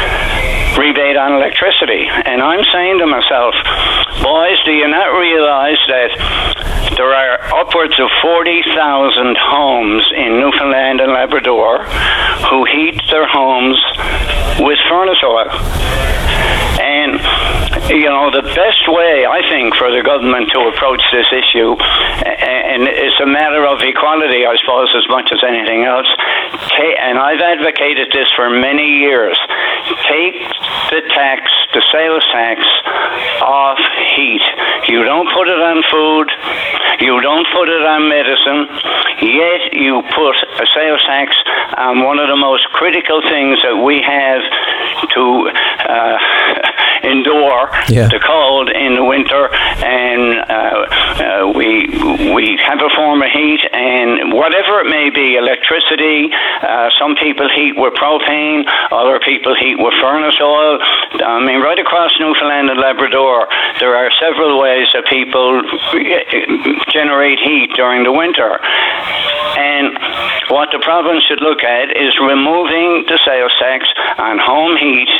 rebate on electricity. And I'm saying to myself, boys, do you not realize that there are upwards of forty thousand homes in Newfoundland and Labrador who heat their homes with furnace oil? And you know, the best way, I think, for the government to approach this issue, and it's a matter of equality, I suppose, as much as anything else, and I've advocated this for many years, take the tax, the sales tax, off heat. You don't put it on food, you don't put it on medicine, yet you put a sales tax on one of the most critical things that we have to uh, endure, yeah. the cold in the winter, and uh, uh, we we have a form of heat, and whatever it may be, electricity, uh, some people heat with propane, other people heat with furnace oil. I mean, right across Newfoundland and Labrador, there are several ways that people generate heat during the winter. And what the province should look at is removing the sales tax on home heat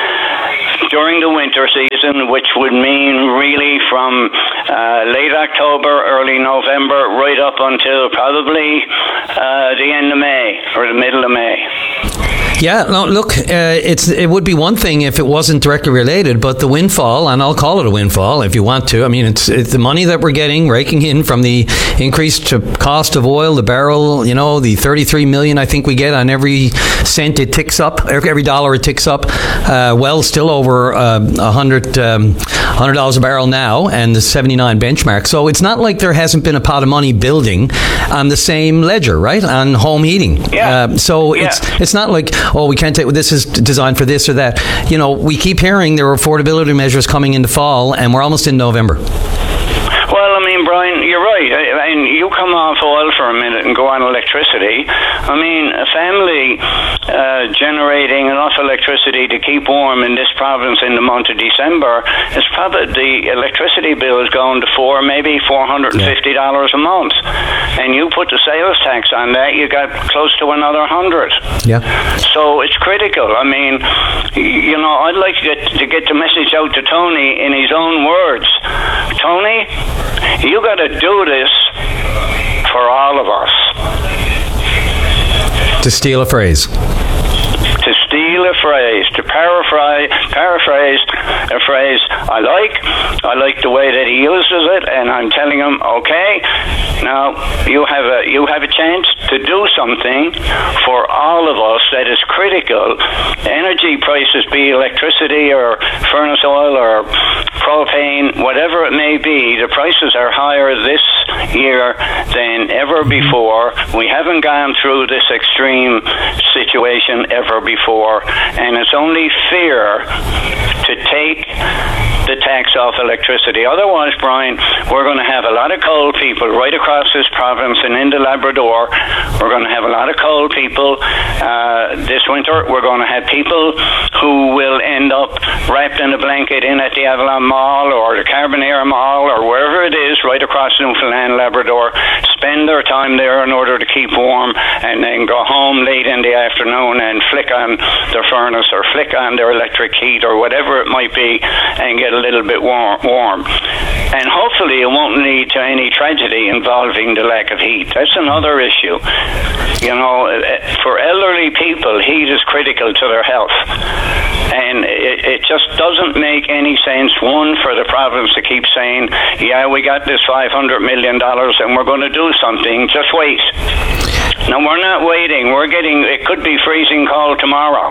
during the winter season, which would mean really from uh, late October, early November, right up until probably uh, the end of May or the middle of May. Yeah, no, look, uh, it's it would be one thing if it wasn't directly related, but the windfall, and I'll call it a windfall if you want to. I mean, it's, it's the money that we're getting, raking in from the increased cost of oil, the barrel, you know, the thirty-three million I think we get on every cent it ticks up, every dollar it ticks up. Uh, well, still over uh, one hundred um, one hundred dollars a barrel now, and the seventy-nine benchmark. So it's not like there hasn't been a pot of money building on the same ledger, right, on home heating. Yeah. Uh, so yeah. it's it's not like, oh, we can't take, this is designed for this or that. You know, we keep hearing there are affordability measures coming into fall, and we're almost in November. Well, I mean, Brian, you're right. I mean, you come off oil for a minute and go on electricity. I mean, a family uh, generating enough electricity to keep warm in this province in the month of December is probably, the electricity bill is going to four, maybe four hundred fifty dollars a month. And you put the sales tax on that, you got close to another hundred. Yeah. So it's critical. I mean, you know, I'd like to get, to get the message out to Tony in his own words. Tony, you got to do this for all of us. To steal a phrase. To steal a phrase, to paraphrase, paraphrase a phrase I like. I like the way that he uses it, and I'm telling him, okay, now you have a you have a chance to do something for all of us that is critical. Energy prices, be electricity or furnace oil or propane, whatever it may be, the prices are higher this year than ever before. We haven't gone through this extreme situation ever before, and it's only fair to take the tax off electricity. Otherwise, Brian, we're going to have a lot of cold people right across this province and into Labrador. We're going to have a lot of cold people uh, this winter. We're going to have people who will end up wrapped in a blanket in at the Avalon Mall or the Carbonear Mall or wherever it is right across Newfoundland, Labrador, spend their time there in order to keep warm, and then go home late in the afternoon and flick on their furnace or flick on their electric heat or whatever it might be and get a little bit warm, warm. And hopefully it won't lead to any tragedy involving the lack of heat. That's another issue. You know, for elderly people, heat is critical to their health. And it, it just doesn't make any sense, one, for the province to keep saying, yeah, we got this five hundred million dollars and we're going to do something, just wait. No, we're not waiting. We're getting, it could be freezing cold tomorrow.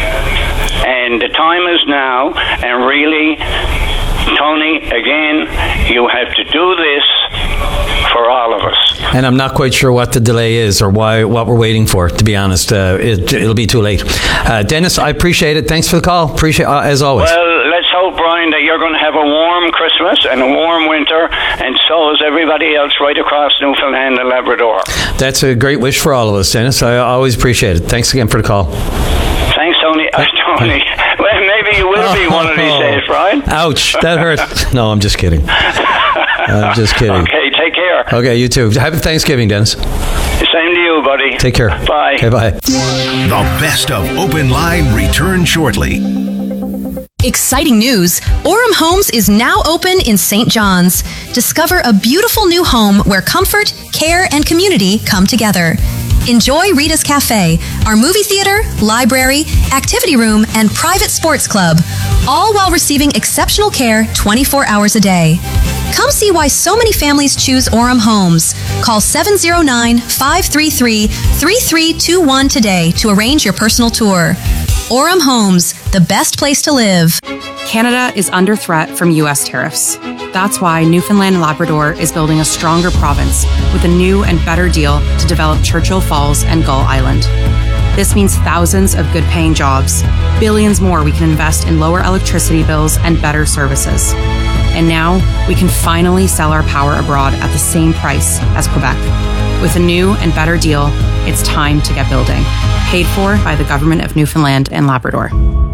And the time is now, and really, Tony, again, you have to do this for all of us. And I'm not quite sure what the delay is or why what we're waiting for, to be honest. Uh, it, it'll be too late. Uh, Dennis, I appreciate it. Thanks for the call. Appreciate uh, as always. Well, let's hope, Brian, that you're going to have a warm Christmas and a warm winter, and so is everybody else right across Newfoundland and Labrador. That's a great wish for all of us, Dennis. I always appreciate it. Thanks again for the call. Thanks, Tony. Uh, Tony. Well, maybe you will be one of these days, Brian. Ouch, that hurt. No, I'm just kidding. I'm just kidding. Okay, take care. Okay, you too. Happy Thanksgiving, Dennis. Same to you, buddy. Take care. Bye. Okay, bye. The best of Open Line return shortly. Exciting news! Orem Homes is now open in Saint John's. Discover a beautiful new home where comfort, care, and community come together. Enjoy Rita's Cafe, our movie theater, library, activity room, and private sports club, all while receiving exceptional care twenty-four hours a day. Come see why so many families choose Orem Homes. Call seven oh nine, five three three, three three two one today to arrange your personal tour. Orem Homes, the best place to live. Canada is under threat from U S tariffs. That's why Newfoundland and Labrador is building a stronger province with a new and better deal to develop Churchill Falls and Gull Island. This means thousands of good-paying jobs, billions more we can invest in lower electricity bills and better services. And now we can finally sell our power abroad at the same price as Quebec. With a new and better deal, it's time to get building. Paid for by the Government of Newfoundland and Labrador.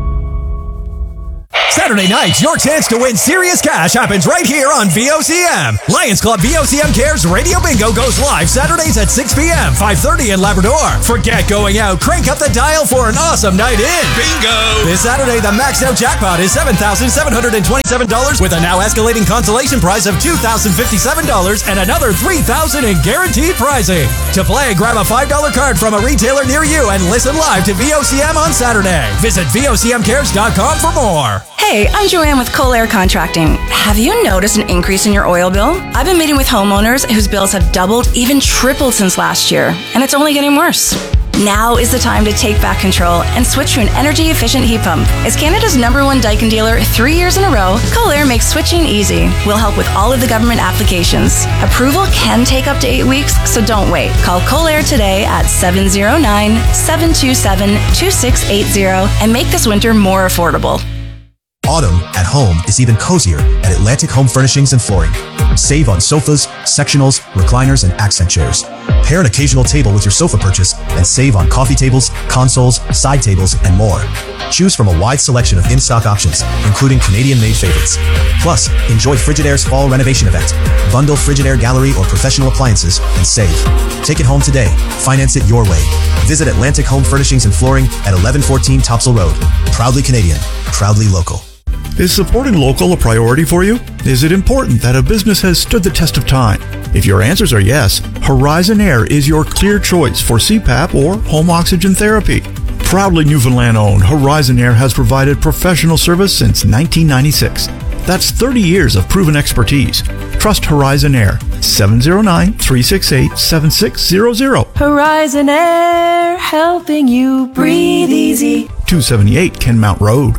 Saturday nights, your chance to win serious cash happens right here on V O C M. Lions Club V O C M Cares Radio Bingo goes live Saturdays at six p.m., five thirty in Labrador. Forget going out. Crank up the dial for an awesome night in. Bingo! This Saturday, the maxed out jackpot is seven thousand seven hundred twenty-seven dollars with a now escalating consolation prize of two thousand fifty-seven dollars and another three thousand dollars in guaranteed prizing. To play, grab a five dollar card from a retailer near you and listen live to V O C M on Saturday. Visit V O C M cares dot com for more. Hey, I'm Joanne with Colair Contracting. Have you noticed an increase in your oil bill? I've been meeting with homeowners whose bills have doubled, even tripled since last year, and it's only getting worse. Now is the time to take back control and switch to an energy-efficient heat pump. As Canada's number one Daikin dealer three years in a row, Colair makes switching easy. We'll help with all of the government applications. Approval can take up to eight weeks, so don't wait. Call Colair today at seven oh nine, seven two seven, two six eight zero and make this winter more affordable. Autumn at home is even cozier at Atlantic Home Furnishings and Flooring. Save on sofas, sectionals, recliners, and accent chairs. Pair an occasional table with your sofa purchase and save on coffee tables, consoles, side tables, and more. Choose from a wide selection of in-stock options, including Canadian-made favorites. Plus, enjoy Frigidaire's fall renovation event. Bundle Frigidaire gallery or professional appliances and save. Take it home today. Finance it your way. Visit Atlantic Home Furnishings and Flooring at eleven fourteen Topsail Road. Proudly Canadian. Proudly local. Is supporting local a priority for you? Is it important that a business has stood the test of time? If your answers are yes, Horizon Air is your clear choice for C PAP or home oxygen therapy. Proudly Newfoundland-owned, Horizon Air has provided professional service since nineteen ninety-six. That's thirty years of proven expertise. Trust Horizon Air. seven oh nine, three six eight, seven six zero zero. Horizon Air, helping you breathe easy. two seventy-eight Kenmount Road.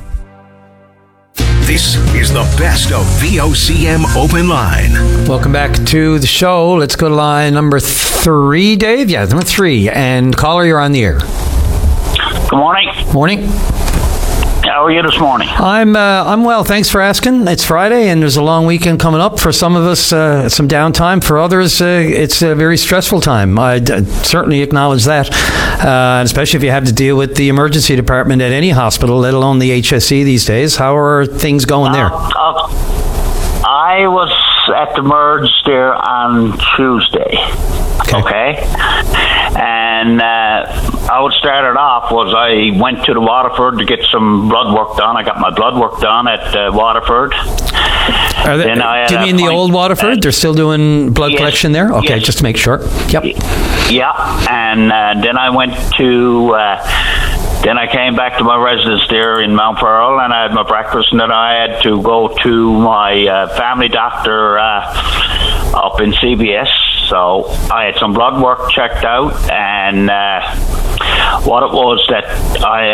This is the best of V O C M Open Line. Welcome back to the show. Let's go to line number three, Dave. Yeah, number three. And caller, you're on the air. Good morning. Morning. How are you this morning? I'm uh, I'm well. Thanks for asking. It's Friday, and there's a long weekend coming up. For some of us, uh, some downtime. For others, uh, it's a very stressful time. I d- certainly acknowledge that, uh, especially if you have to deal with the emergency department at any hospital, let alone the H S C these days. How are things going there? Uh, uh, I was at the merge there on Tuesday. Okay. okay? And uh, how it started off was I went to the Waterford to get some blood work done. I got my blood work done at uh, Waterford. Are they, then I do you mean the old Waterford? They're still doing blood yes, collection there? Okay, yes. just to make sure. Yep. Yeah, and uh, then I went to... Uh, Then I came back to my residence there in Mount Pearl, and I had my breakfast, and then I had to go to my uh, family doctor uh, up in C B S. So I had some blood work checked out, and uh, what it was that I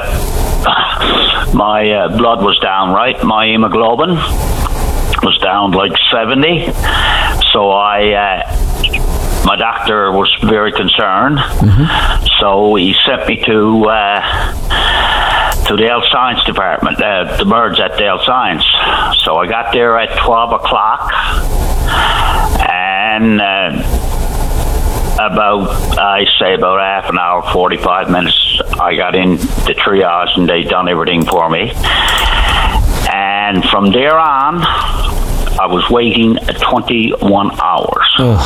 uh, my uh, blood was down, right? My hemoglobin was down like seventy. So I. Uh, My doctor was very concerned, mm-hmm. so he sent me to uh, to the health science department, uh, the merge at the health science. So I got there at twelve o'clock, and uh, about, I say about half an hour, forty-five minutes, I got in the triage, and they done everything for me. And from there on, I was waiting twenty-one hours. Oh.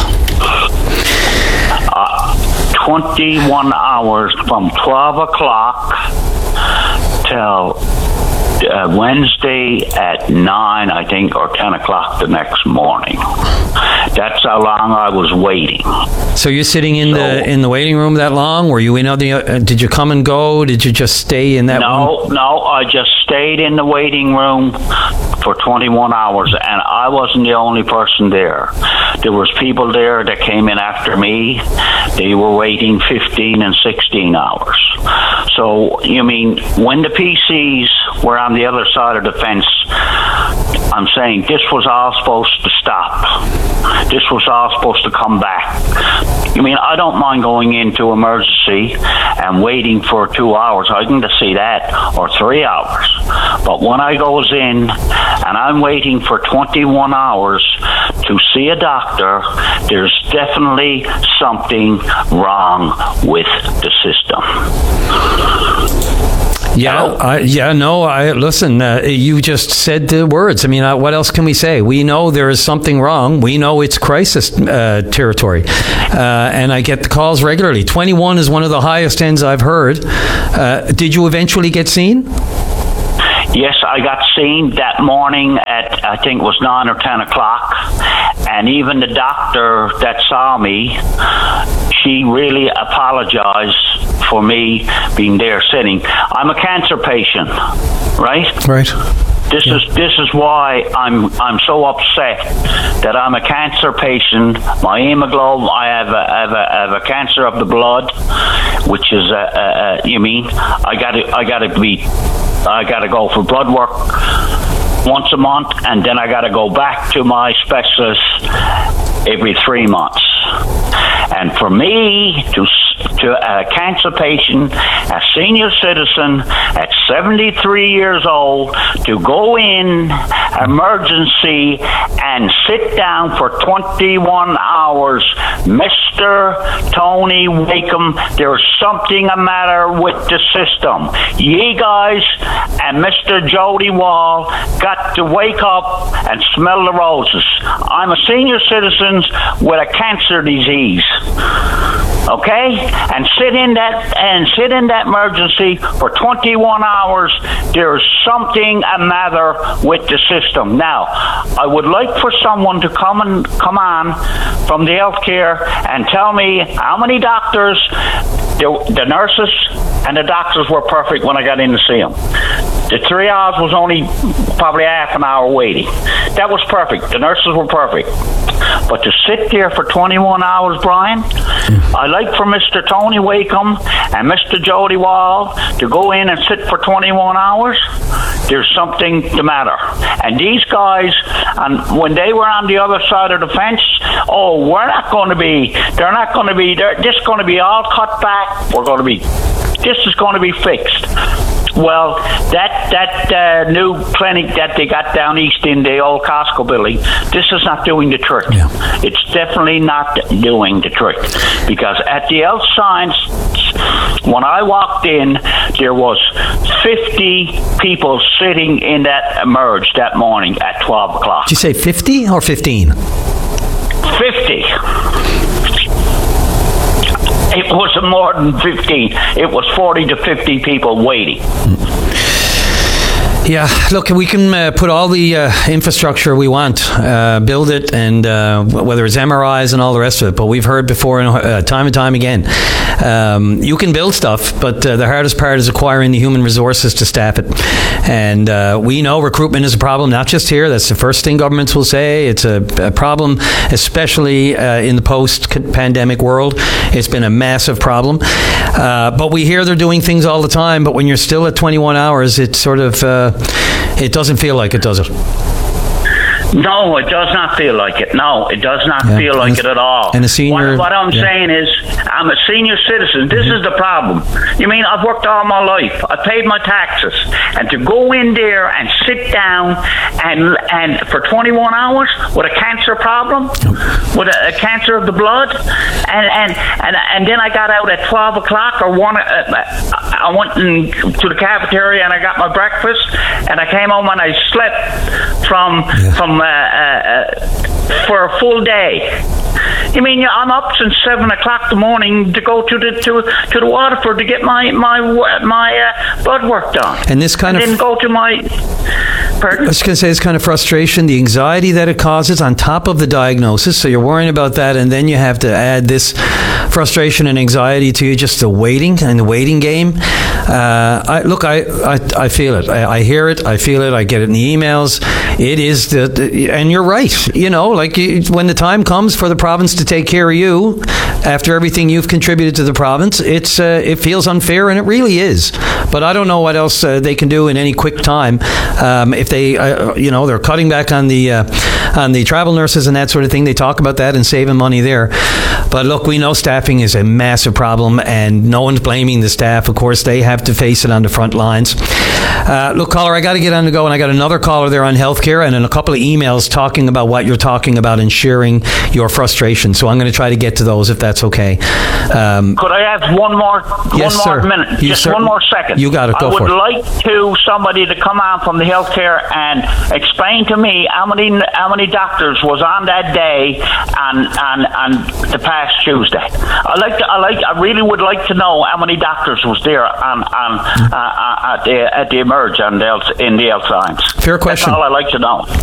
Uh, twenty-one hours from twelve o'clock till uh, Wednesday at nine, I think, or ten o'clock the next morning. That's how long I was waiting. So you're sitting in so, the in the waiting room that long? Were you in other? Uh, did you come and go? Did you just stay in that? No, one? no. I just stayed in the waiting room for twenty-one hours, and I wasn't the only person there. There was people there that came in after me. They were waiting fifteen and sixteen hours. So, you mean, when the P Cs were on the other side of the fence, I'm saying this was all supposed to stop. This was all supposed to come back. You mean, I don't mind going into emergency and waiting for two hours. I can see that, or three hours. But when I goes in and I'm waiting for twenty-one hours to see a doctor, there's definitely something wrong with the system. Yeah, I, yeah, no, I listen, uh, you just said the words. I mean, uh, what else can we say? We know there is something wrong. We know it's crisis uh, territory. Uh, and I get the calls regularly. twenty-one is one of the highest ends I've heard. Uh, did you eventually get seen? Yes, I got seen that morning at, I think it was nine or ten o'clock. And even the doctor that saw me, she really apologized for me being there sitting. I'm a cancer patient, right? Right. This yeah. is this is why I'm I'm so upset that I'm a cancer patient. My hemoglobin, I have a have a, have a cancer of the blood, which is a, a, a you mean I got to I got to be I got to go for blood work once a month, and then I got to go back to my specialist every three months. And for me to to a cancer patient, a senior citizen at seventy-three years old, to go in emergency and sit down for twenty-one hours, Mister Tony Wakeham, there's something a matter with the system. Ye guys and Mister Jody Wall got to wake up and smell the roses. I'm a senior citizen with a cancer disease. Okay, and sit in that and sit in that emergency for twenty-one hours. There's something a matter with the system. Now, I would like for someone to come and come on from the healthcare and tell me how many doctors, the, the nurses and the doctors were perfect when I got in to see them. The three hours was only probably half an hour waiting. That was perfect. The nurses were perfect. But to sit there for twenty-one hours, Brian, I like for Mister Tony Wakeham and Mister Jody Wall to go in and sit for twenty-one hours. There's something the matter. And these guys, and when they were on the other side of the fence, oh, we're not going to be, they're not going to be, they're just going to be all cut back. We're going to be, this is going to be fixed. Well, that that uh, new clinic that they got down east in the old Costco building, this is not doing the trick. Yeah. It's definitely not doing the trick. Because at the health science, when I walked in, there was fifty people sitting in that emerge that morning at twelve o'clock. Did you say fifty or fifteen? fifty. It was more than fifteen. It was forty to fifty people waiting. Yeah, look, we can uh, put all the uh, infrastructure we want, uh, build it, and uh, whether it's M R Is and all the rest of it. But we've heard before, uh, time and time again, um, you can build stuff, but uh, the hardest part is acquiring the human resources to staff it. And uh, we know recruitment is a problem, not just here. That's the first thing governments will say. It's a, a problem, especially uh, in the post-pandemic world. It's been a massive problem. Uh, but we hear they're doing things all the time. But when you're still at twenty-one hours, it's sort of... Uh, it doesn't feel like it, does it? No, it does not feel like it. No, it does not yeah. feel like it at all. And a senior, what, what I'm yeah. saying is, I'm a senior citizen. This mm-hmm. is the problem. You mean, I've worked all my life. I paid my taxes. And to go in there and sit down and and for twenty-one hours with a cancer problem, with a, a cancer of the blood, and, and, and, and then I got out at twelve o'clock or one, uh, I went in, to the cafeteria and I got my breakfast, and I came home and I slept from, yeah. from Uh, uh, for a full day. You mean I'm up since seven o'clock in the morning to go to the to to the Waterford to get my my my uh, blood work done, and this kind and of then go to my I was going to say it's kind of frustration, the anxiety that it causes on top of the diagnosis. So you're worrying about that, and then you have to add this frustration and anxiety to you, just the waiting and the waiting game. Uh, I, look, I, I, I feel it. I, I hear it. I feel it. I get it in the emails. It is the, the and you're right. You know, like when the time comes for the province to take care of you after everything you've contributed to the province, it's uh, it feels unfair, and it really is. But I don't know what else uh, they can do in any quick time. Um, if they, uh, you know, they're cutting back on the uh, on the travel nurses and that sort of thing. They talk about that and saving money there. But look, we know staffing is a massive problem, and no one's blaming the staff. Of course, they have to face it on the front lines. Uh, look, caller, I got to get on the go, and I got another caller there on healthcare, and then a couple of emails talking about what you're talking about and sharing your frustration. So I'm going to try to get to those if that's okay. Um, Could I have one more, yes, one more sir. minute? You Just cer- one more second. You got it. Go I would for it. like to somebody to come on from the healthcare and explain to me how many how many doctors was on that day on on on the past Tuesday. I like to, I like I really would like to know how many doctors was there on on uh, at the at the emerge on the in the health science. Fair question. That's all I like to know.